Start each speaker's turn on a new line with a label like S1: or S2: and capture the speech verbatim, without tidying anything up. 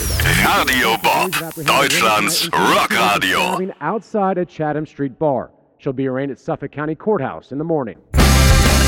S1: Radio Bob, Deutschlands Rockradio.
S2: Outside a Chatham Street bar. She'll be arraigned at Suffolk County Courthouse in the morning.